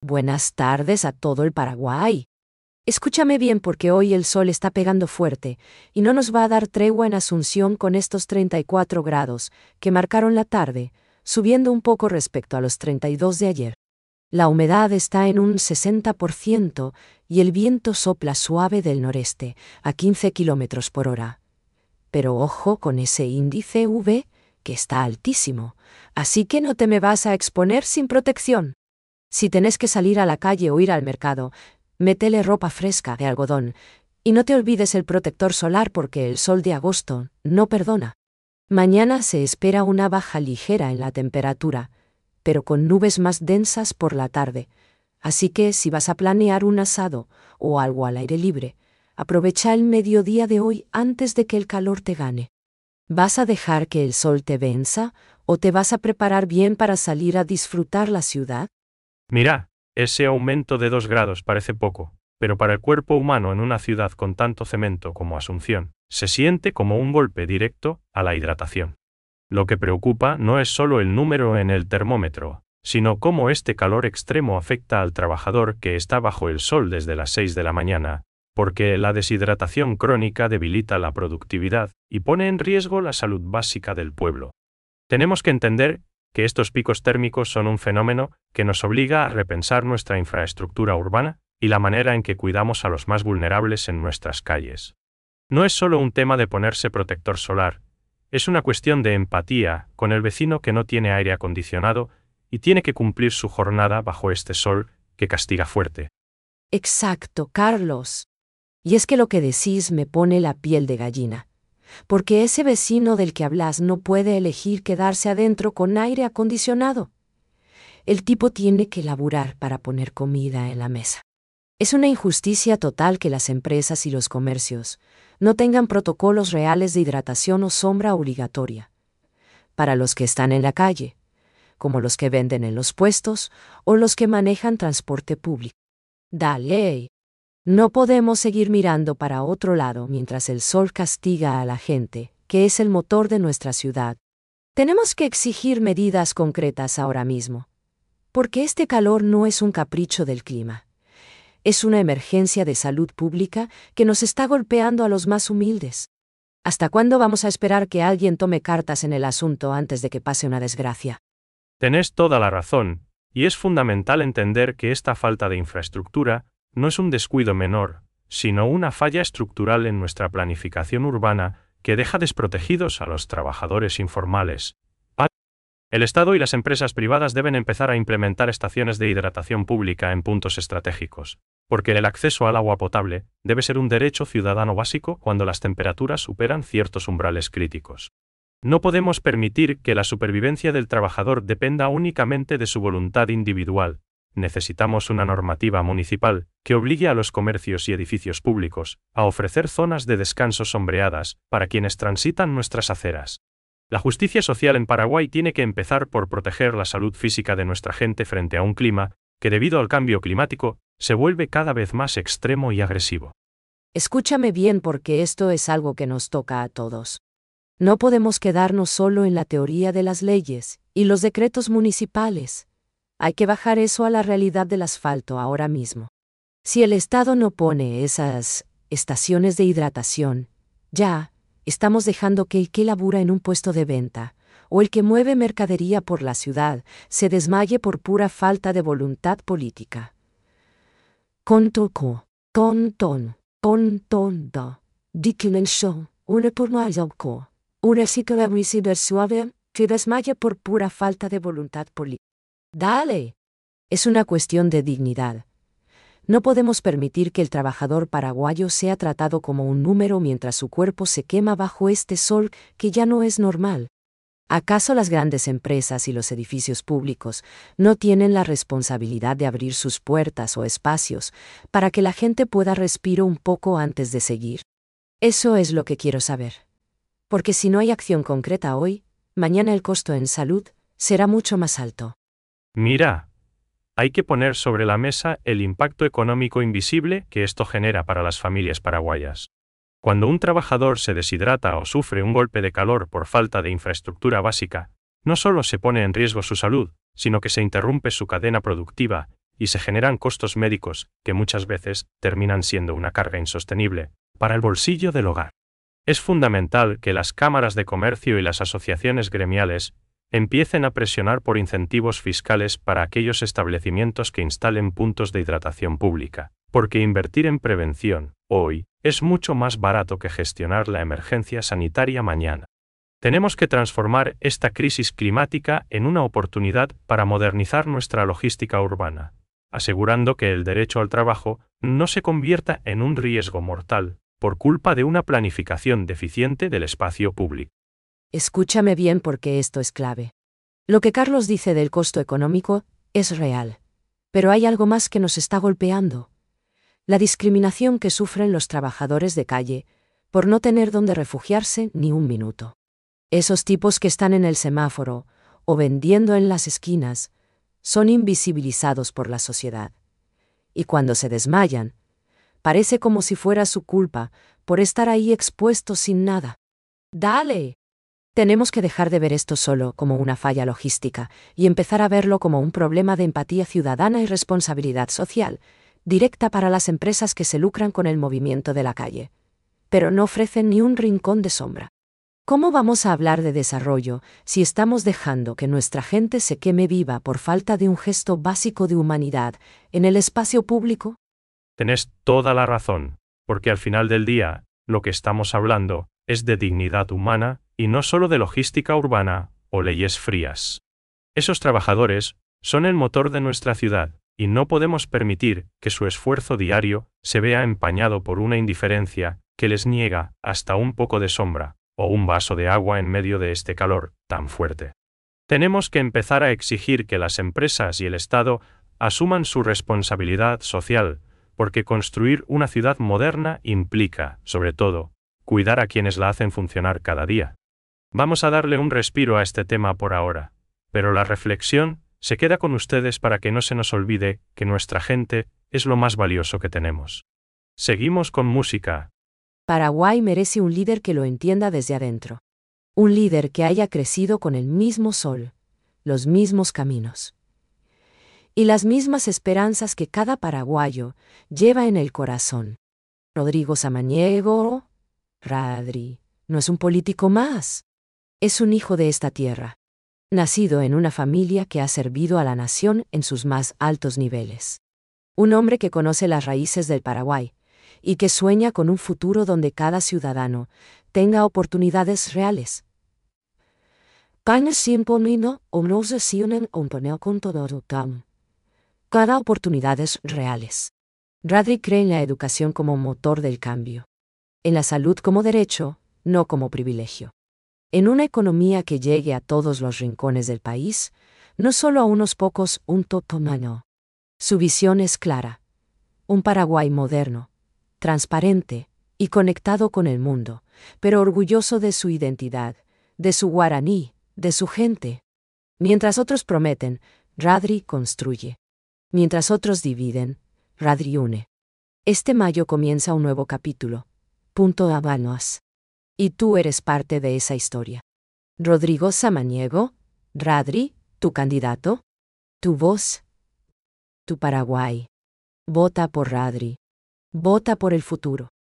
Buenas tardes a todo el Paraguay. Escúchame bien porque hoy el sol está pegando fuerte y no nos va a dar tregua en Asunción con estos 34 grados que marcaron la tarde, subiendo un poco respecto a los 32 de ayer. La humedad está en un 60% y el viento sopla suave del noreste, a 15 kilómetros por hora. Pero ojo con ese índice UV, que está altísimo, así que no te me vas a exponer sin protección. Si tenés que salir a la calle o ir al mercado, métele ropa fresca de algodón y no te olvides el protector solar porque el sol de agosto no perdona. Mañana se espera una baja ligera en la temperatura, pero con nubes más densas por la tarde, así que si vas a planear un asado o algo al aire libre, aprovecha el mediodía de hoy antes de que el calor te gane. ¿Vas a dejar que el sol te venza o te vas a preparar bien para salir a disfrutar la ciudad? Mira, ese aumento de 2 grados parece poco, pero para el cuerpo humano en una ciudad con tanto cemento como Asunción, se siente como un golpe directo a la hidratación. Lo que preocupa no es solo el número en el termómetro, sino cómo este calor extremo afecta al trabajador que está bajo el sol desde las 6 de la mañana, porque la deshidratación crónica debilita la productividad y pone en riesgo la salud básica del pueblo. Tenemos que entender que estos picos térmicos son un fenómeno que nos obliga a repensar nuestra infraestructura urbana y la manera en que cuidamos a los más vulnerables en nuestras calles. No es solo un tema de ponerse protector solar, es una cuestión de empatía con el vecino que no tiene aire acondicionado y tiene que cumplir su jornada bajo este sol que castiga fuerte. Exacto, Carlos. Y es que lo que decís me pone la piel de gallina. Porque ese vecino del que hablas no puede elegir quedarse adentro con aire acondicionado. El tipo tiene que laburar para poner comida en la mesa. Es una injusticia total que las empresas y los comercios no tengan protocolos reales de hidratación o sombra obligatoria para los que están en la calle, como los que venden en los puestos o los que manejan transporte público. Dale. No podemos seguir mirando para otro lado mientras el sol castiga a la gente, que es el motor de nuestra ciudad. Tenemos que exigir medidas concretas ahora mismo, porque este calor no es un capricho del clima. Es una emergencia de salud pública que nos está golpeando a los más humildes. ¿Hasta cuándo vamos a esperar que alguien tome cartas en el asunto antes de que pase una desgracia? Tenés toda la razón, y es fundamental entender que esta falta de infraestructura no es un descuido menor, sino una falla estructural en nuestra planificación urbana que deja desprotegidos a los trabajadores informales. El Estado y las empresas privadas deben empezar a implementar estaciones de hidratación pública en puntos estratégicos, porque el acceso al agua potable debe ser un derecho ciudadano básico cuando las temperaturas superan ciertos umbrales críticos. No podemos permitir que la supervivencia del trabajador dependa únicamente de su voluntad individual. Necesitamos una normativa municipal que obligue a los comercios y edificios públicos a ofrecer zonas de descanso sombreadas para quienes transitan nuestras aceras. La justicia social en Paraguay tiene que empezar por proteger la salud física de nuestra gente frente a un clima que, debido al cambio climático, se vuelve cada vez más extremo y agresivo. Escúchame bien porque esto es algo que nos toca a todos. No podemos quedarnos solo en la teoría de las leyes y los decretos municipales. Hay que bajar eso a la realidad del asfalto ahora mismo. Si el Estado no pone esas estaciones de hidratación, ya estamos dejando que el que labura en un puesto de venta o el que mueve mercadería por la ciudad se desmaye por pura falta de voluntad política. Contoco, conton, contondo, dicunen show, una por mayalco, una cicla muy suave, se desmaya por pura falta de voluntad política. Dale. Es una cuestión de dignidad. No podemos permitir que el trabajador paraguayo sea tratado como un número mientras su cuerpo se quema bajo este sol que ya no es normal. ¿Acaso las grandes empresas y los edificios públicos no tienen la responsabilidad de abrir sus puertas o espacios para que la gente pueda respirar un poco antes de seguir? Eso es lo que quiero saber. Porque si no hay acción concreta hoy, mañana el costo en salud será mucho más alto. Mira, hay que poner sobre la mesa el impacto económico invisible que esto genera para las familias paraguayas. Cuando un trabajador se deshidrata o sufre un golpe de calor por falta de infraestructura básica, no solo se pone en riesgo su salud, sino que se interrumpe su cadena productiva y se generan costos médicos que muchas veces terminan siendo una carga insostenible para el bolsillo del hogar. Es fundamental que las cámaras de comercio y las asociaciones gremiales empiecen a presionar por incentivos fiscales para aquellos establecimientos que instalen puntos de hidratación pública, porque invertir en prevención, hoy, es mucho más barato que gestionar la emergencia sanitaria mañana. Tenemos que transformar esta crisis climática en una oportunidad para modernizar nuestra logística urbana, asegurando que el derecho al trabajo no se convierta en un riesgo mortal por culpa de una planificación deficiente del espacio público. Escúchame bien porque esto es clave. Lo que Carlos dice del costo económico es real. Pero hay algo más que nos está golpeando. La discriminación que sufren los trabajadores de calle por no tener donde refugiarse ni un minuto. Esos tipos que están en el semáforo o vendiendo en las esquinas son invisibilizados por la sociedad. Y cuando se desmayan, parece como si fuera su culpa por estar ahí expuestos sin nada. ¡Dale! Tenemos que dejar de ver esto solo como una falla logística y empezar a verlo como un problema de empatía ciudadana y responsabilidad social, directa para las empresas que se lucran con el movimiento de la calle, pero no ofrecen ni un rincón de sombra. ¿Cómo vamos a hablar de desarrollo si estamos dejando que nuestra gente se queme viva por falta de un gesto básico de humanidad en el espacio público? Tenés toda la razón, porque al final del día, lo que estamos hablando es de dignidad humana y no solo de logística urbana o leyes frías. Esos trabajadores son el motor de nuestra ciudad y no podemos permitir que su esfuerzo diario se vea empañado por una indiferencia que les niega hasta un poco de sombra o un vaso de agua en medio de este calor tan fuerte. Tenemos que empezar a exigir que las empresas y el Estado asuman su responsabilidad social, porque construir una ciudad moderna implica, sobre todo, cuidar a quienes la hacen funcionar cada día. Vamos a darle un respiro a este tema por ahora, pero la reflexión se queda con ustedes para que no se nos olvide que nuestra gente es lo más valioso que tenemos. Seguimos con música. Paraguay merece un líder que lo entienda desde adentro. Un líder que haya crecido con el mismo sol, los mismos caminos y las mismas esperanzas que cada paraguayo lleva en el corazón. Rodrigo Samaniego, Radri, no es un político más. Es un hijo de esta tierra, nacido en una familia que ha servido a la nación en sus más altos niveles. Un hombre que conoce las raíces del Paraguay y que sueña con un futuro donde cada ciudadano tenga oportunidades reales. Cada oportunidades reales. Radri cree en la educación como motor del cambio. En la salud como derecho, no como privilegio. En una economía que llegue a todos los rincones del país, no solo a unos pocos, un totomano. Su visión es clara. Un Paraguay moderno, transparente y conectado con el mundo, pero orgulloso de su identidad, de su guaraní, de su gente. Mientras otros prometen, Radri construye. Mientras otros dividen, Radri une. Este mayo comienza un nuevo capítulo. Punto Habanos. Y tú eres parte de esa historia. Rodrigo Samaniego, Radri, tu candidato, tu voz, tu Paraguay. Vota por Radri. Vota por el futuro.